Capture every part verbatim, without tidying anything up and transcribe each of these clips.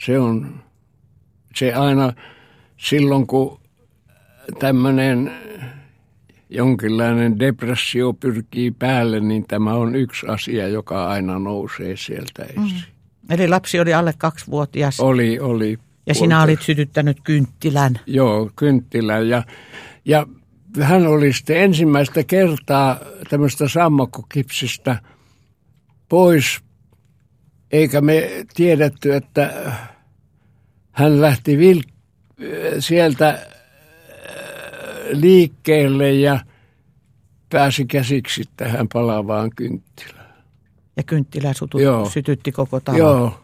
Se on se aina silloin, kun tämmöinen jonkinlainen depressio pyrkii päälle, niin tämä on yksi asia, joka aina nousee sieltä esiin. Mm. Eli lapsi oli alle kaksivuotias. Oli, oli. Ja sinä olit sytyttänyt kynttilän. Joo, kynttilän. Ja, ja hän oli sitten ensimmäistä kertaa tämmöistä sammakkokipsistä pois, eikä me tiedetty, että hän lähti vil- sieltä liikkeelle ja pääsi käsiksi tähän palavaan kynttilään. Ja kynttilä sutut- sytytti koko talon. Joo.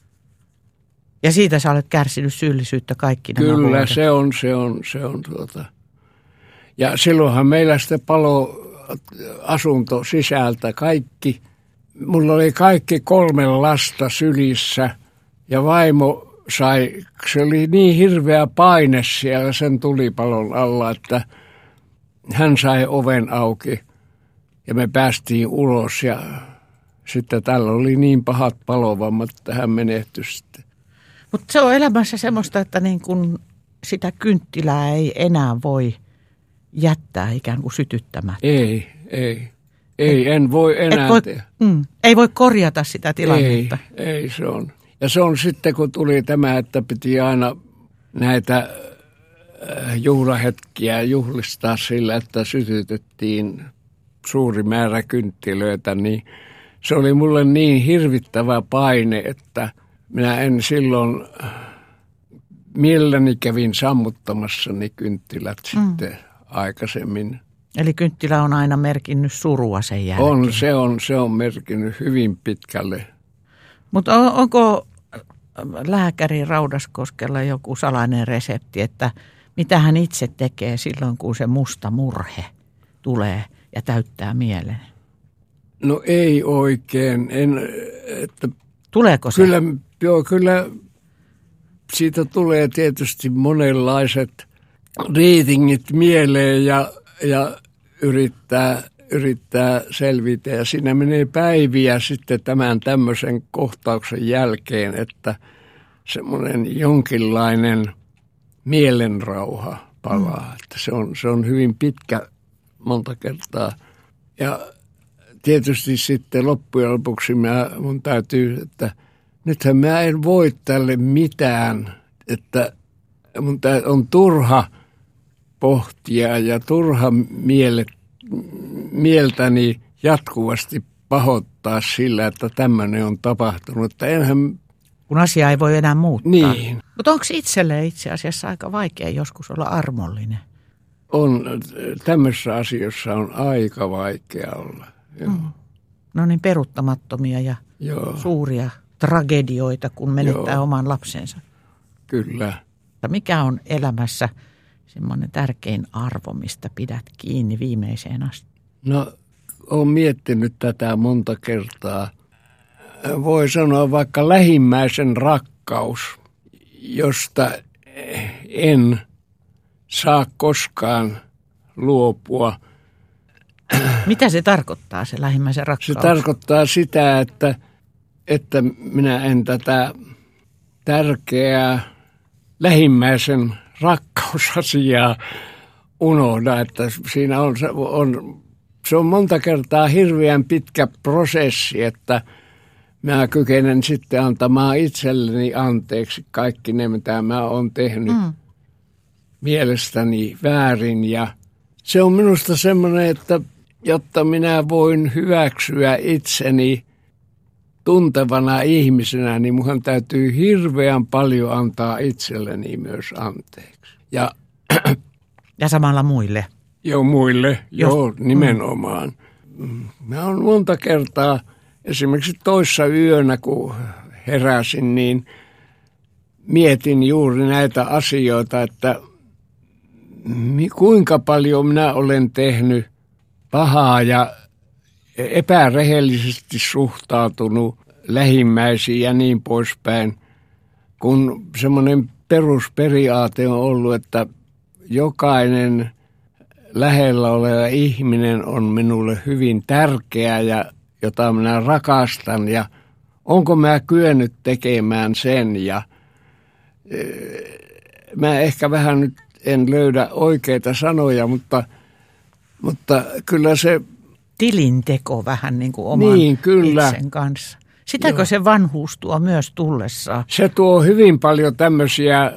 Ja siitä sä olet kärsinyt syyllisyyttä kaikki nämä Kyllä, vuodet. se on, se on, se on tuota. Ja silloinhan meillä sitten palo asunto sisältä kaikki. Mulla oli kaikki kolme lasta sylissä ja vaimo sai, se oli niin hirveä paine siellä sen tulipalon alla, että hän sai oven auki ja me päästiin ulos ja sitten tällä oli niin pahat palovammat, että hän menehtyi sitten. Mutta se on elämässä semmoista, että niin kun sitä kynttilää ei enää voi jättää ikään kuin sytyttämättä. Ei, ei. Ei, en voi enää voi, tehdä. Mm, ei voi korjata sitä tilannetta. Ei, ei se on. Ja se on sitten, kun tuli tämä, että piti aina näitä juhlahetkiä juhlistaa sillä, että sytytettiin suuri määrä kynttilöitä, niin se oli mulle niin hirvittävä paine, että minä en silloin mielelläni kävin sammuttamassa ne kynttilät mm. sitten aikaisemmin. Eli kynttilä on aina merkinnyt surua sen jälkeen. On, se on, se on merkinnyt hyvin pitkälle. Mutta on, onko lääkäri Raudaskoskella joku salainen resepti, että mitä hän itse tekee silloin, kun se musta murhe tulee ja täyttää mielen? No ei oikein. En, että Tuleeko se? Kyllä, joo, kyllä siitä tulee tietysti monenlaiset riitingit mieleen ja, ja yrittää, yrittää selvitä. Ja siinä menee päiviä sitten tämän tämmöisen kohtauksen jälkeen, että semmoinen jonkinlainen mielenrauha palaa. Mm. Että se on, se on hyvin pitkä monta kertaa. Ja tietysti sitten loppujen lopuksi mä, mun täytyy, että nythän mä en voi tälle mitään, että mun tää on turha pohtia ja turha mielet, mieltäni jatkuvasti pahoittaa sillä, että tämmöinen on tapahtunut. Että enhän... Kun asia ei voi enää muuttaa. Niin. Mutta onko itselleen itse asiassa aika vaikea joskus olla armollinen? On, tämmöisessä asiassa on aika vaikea olla. Joo. Mm. No niin, peruuttamattomia ja Joo. suuria tragedioita, kun menettää Joo. oman lapsensa. Kyllä. Mikä on elämässä semmoinen tärkein arvo, mistä pidät kiinni viimeiseen asti? No, olen miettinyt tätä monta kertaa. Voi sanoa vaikka lähimmäisen rakkaus, josta en saa koskaan luopua. Mitä se tarkoittaa, se lähimmäisen rakkaus? Se tarkoittaa sitä, että, että minä en tätä tärkeää lähimmäisen rakkausasiaa unohda. Että siinä on, on, se on monta kertaa hirveän pitkä prosessi, että mä kykenen sitten antamaan itselleni anteeksi kaikki ne, mitä mä oon tehnyt mm. mielestäni väärin. Ja se on minusta semmoinen, että jotta minä voin hyväksyä itseni tuntevana ihmisenä, niin minun täytyy hirveän paljon antaa itselleni myös anteeksi. Ja, ja samalla muille. Joo, muille. Jos, joo, nimenomaan. Mm. Mä oon monta kertaa, esimerkiksi toissa yönä, kun heräsin, niin mietin juuri näitä asioita, että kuinka paljon minä olen tehnyt pahaa ja epärehellisesti suhtautunut lähimmäisiin ja niin poispäin, kun semmoinen perusperiaate on ollut, että jokainen lähellä oleva ihminen on minulle hyvin tärkeä ja jota minä rakastan ja onko mä kyennyt tekemään sen ja mä ehkä vähän nyt en löydä oikeita sanoja, mutta, mutta kyllä se... Tilinteko vähän niin kuin oman niin, kyllä. itsen kanssa. Sitäkö Joo. se vanhuus tuo myös tullessaan? Se tuo hyvin paljon tämmöisiä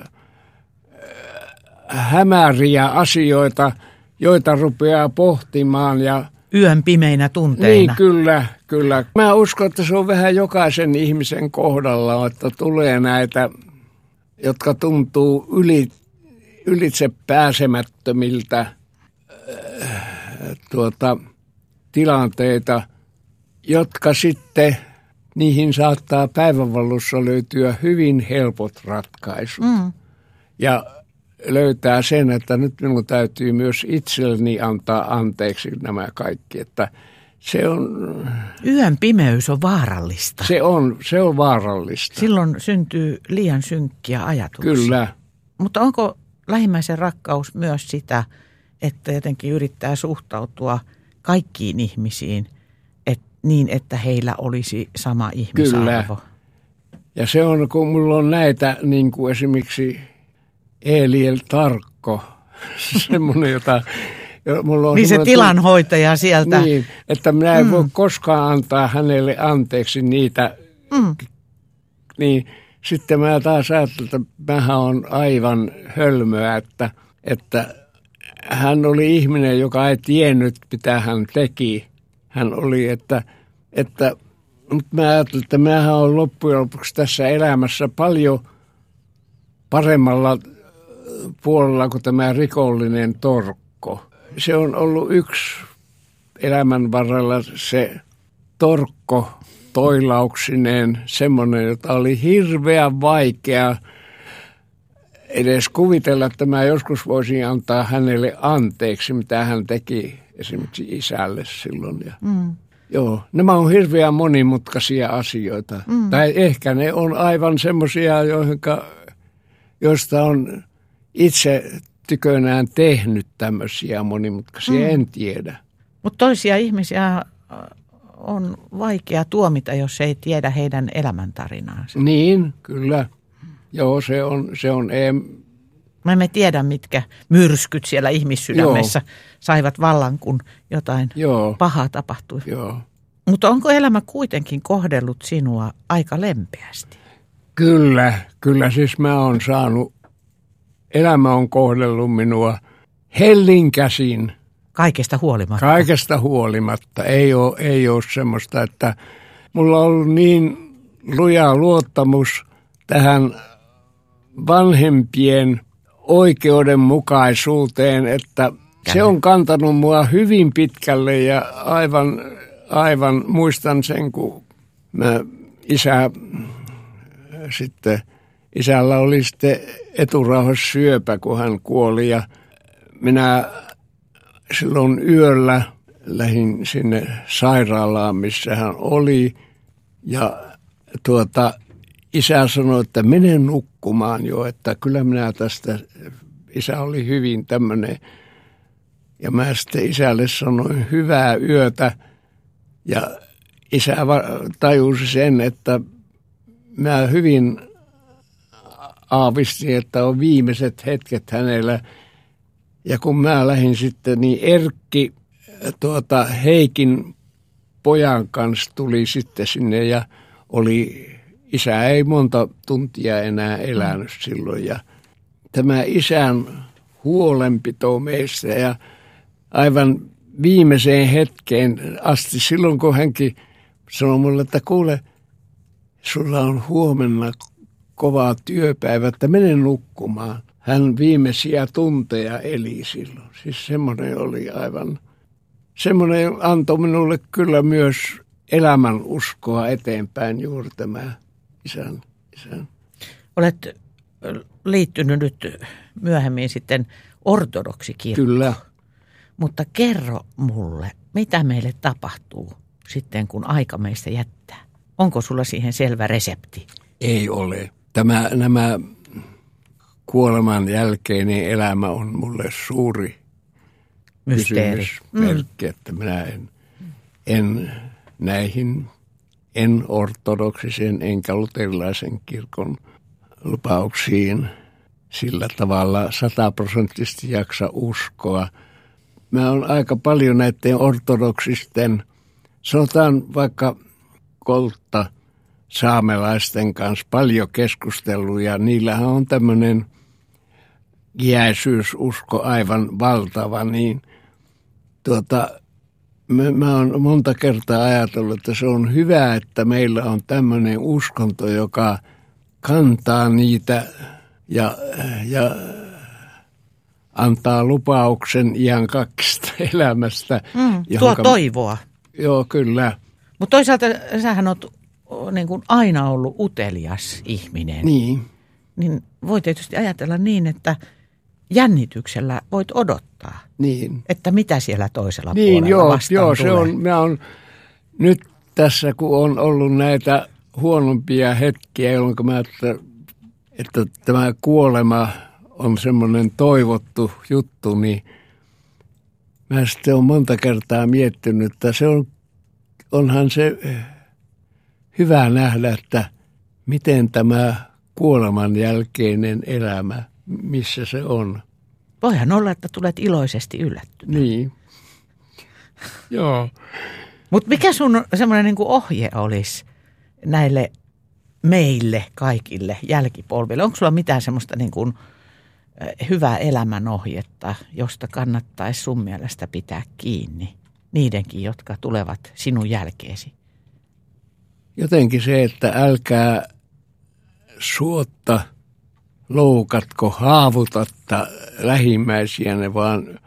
hämäriä asioita, joita rupeaa pohtimaan. Ja yön pimeinä tunteina. Niin, kyllä, kyllä. Mä uskon, että se on vähän jokaisen ihmisen kohdalla, että tulee näitä, jotka tuntuu yli, ylitse pääsemättömiltä äh, tuota, tilanteita, jotka sitten, niihin saattaa päivänvalossa löytyä hyvin helpot ratkaisut. Mm. Ja löytää sen, että nyt minun täytyy myös itselleni antaa anteeksi nämä kaikki, että se on... Yön pimeys on vaarallista. Se on, se on vaarallista. Silloin syntyy liian synkkiä ajatuksia. Kyllä. Mutta onko lähimmäisen rakkaus myös sitä, että jotenkin yrittää suhtautua kaikkiin ihmisiin et, niin, että heillä olisi sama ihmisarvo? Kyllä. Ja se on, kun mulla on näitä, niin kuin esimerkiksi Eliel Tarkko, semmoinen, jota... Mulla on niin se tilanhoitaja sieltä. Niin, että minä en mm. voi koskaan antaa hänelle anteeksi niitä. Mm. Niin sitten mä taas ajattelin, että mähän on aivan hölmöä, että, että hän oli ihminen, joka ei tiennyt, mitä hän teki. Hän oli, että, että mutta mä ajattelin, että mähän on loppujen lopuksi tässä elämässä paljon paremmalla puolella kuin tämä rikollinen Torkko. Se on ollut yksi elämän varrella se Torkko toilauksineen, semmoinen, jota oli hirveän vaikea edes kuvitella, että mä joskus voisin antaa hänelle anteeksi, mitä hän teki esimerkiksi isälle silloin. Ja mm. Joo, nämä on hirveän monimutkaisia asioita. Mm. Tai ehkä ne on aivan semmoisia, joista on itse tykönään tehnyt tämmöisiä monimutkaisia, mm. en tiedä. Mutta toisia ihmisiä on vaikea tuomita, jos ei tiedä heidän elämäntarinaansa. Niin, kyllä. Joo, se on... Se on em... Me emme tiedä, mitkä myrskyt siellä ihmissydämessä Joo. saivat vallan, kun jotain Joo. pahaa tapahtui. Joo. Mutta onko elämä kuitenkin kohdellut sinua aika lempeästi? Kyllä, kyllä siis mä oon saanut... Elämä on kohdellut minua hellin käsin. Kaikesta huolimatta? Kaikesta huolimatta. Ei ole, ei ole semmoista, että mulla on ollut niin luja luottamus tähän vanhempien oikeudenmukaisuuteen, että se on kantanut mua hyvin pitkälle ja aivan, aivan muistan sen, kun mä isä sitten... Isällä oli sitten eturauhassyöpä, kun hän kuoli ja minä silloin yöllä lähdin sinne sairaalaan, missä hän oli. Ja tuota, isä sanoi, että mene nukkumaan jo, että kyllä minä tästä, isä oli hyvin tämmöinen. Ja mä sitten isälle sanoin hyvää yötä ja isä tajusi sen, että mä hyvin... aavistin, että on viimeiset hetket hänellä. Ja kun mä lähdin sitten, niin Erkki tuota, Heikin pojan kanssa tuli sitten sinne ja oli, isä ei monta tuntia enää elänyt silloin. Ja tämä isän huolenpito meistä ja aivan viimeiseen hetkeen asti, silloin kun hänkin sanoi mulle, että kuule, sulla on huomenna kova työpäivä, että mene nukkumaan. Hän viimeisiä tunteja eli silloin. Siis semmoinen oli aivan, semmoinen antoi minulle kyllä myös elämän uskoa eteenpäin juuri tämä isän. isän. Olet liittynyt nyt myöhemmin sitten ortodoksikirkkoon. Kyllä. Mutta kerro mulle, mitä meille tapahtuu sitten, kun aika meistä jättää? Onko sulla siihen selvä resepti? Ei ole. Tämä, nämä kuoleman jälkeinen elämä on mulle suuri mysteeri. Kysymysmerkki, mm. että minä en, en näihin, en ortodoksisen enkä luterilaisen kirkon lupauksiin sillä tavalla sataprosenttisesti jaksa uskoa. Mä oon aika paljon näiden ortodoksisten, sanotaan vaikka koltta saamelaisten kanssa paljon keskustellut ja niillähän on tämmöinen iäisyysusko aivan valtava, niin tuota, mä, mä oon monta kertaa ajatellut, että se on hyvä, että meillä on tämmöinen uskonto, joka kantaa niitä ja, ja antaa lupauksen iän kaksista elämästä. Mm, tuo toivoa. Joo, kyllä. Mutta toisaalta sähän oot niin kuin aina ollut utelias ihminen. Niin. Niin voi tietysti ajatella niin, että jännityksellä voit odottaa. Niin. Että mitä siellä toisella niin, puolella joo, vastaan joo, tulee. Se on, mä on nyt tässä, kun on ollut näitä huonompia hetkiä, jolloin mä ajattelin, että tämä kuolema on semmoinen toivottu juttu, niin mä sitten olen monta kertaa miettinyt, että se on, onhan se hyvä nähdä, että miten tämä kuoleman jälkeinen elämä, missä se on. Voihan olla, että tulet iloisesti yllättynyt. Niin. Joo. Mutta mikä sun semmoinen niinku ohje olisi näille meille kaikille jälkipolville? Onko sulla mitään semmoista niinku hyvää elämänohjetta, josta kannattaisi sun mielestä pitää kiinni? Niidenkin, jotka tulevat sinun jälkeesi. Jotenkin se, että älkää suotta, loukatko, haavutatta lähimmäisiänne, vaan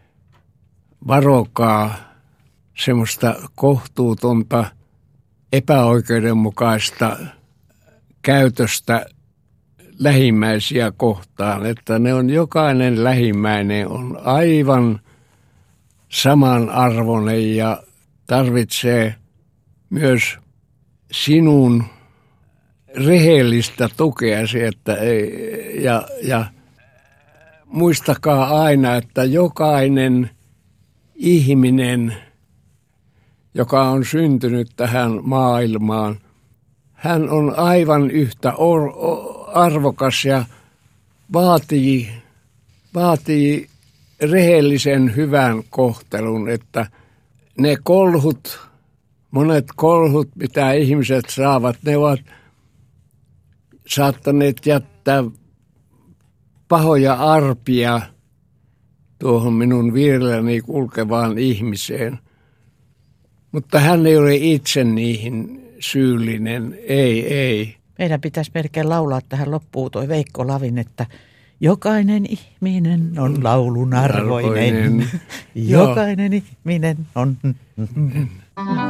varokaa semmoista kohtuutonta, epäoikeudenmukaista käytöstä lähimmäisiä kohtaan, että ne on jokainen lähimmäinen on aivan samanarvoinen ja tarvitsee myös sinun rehellistä tukeasi, että ei, ja, ja muistakaa aina, että jokainen ihminen, joka on syntynyt tähän maailmaan, hän on aivan yhtä or, arvokas ja vaatii, vaatii rehellisen hyvän kohtelun, että ne kolhut, monet kolhut, mitä ihmiset saavat, ne ovat saattaneet jättää pahoja arpia tuohon minun vierelläni kulkevaan ihmiseen. Mutta hän ei ole itse niihin syyllinen, ei, ei. Meidän pitäisi melkein laulaa tähän loppuun toi Veikko Lavin, että jokainen ihminen on laulun arvoinen. arvoinen. Jokainen ihminen on...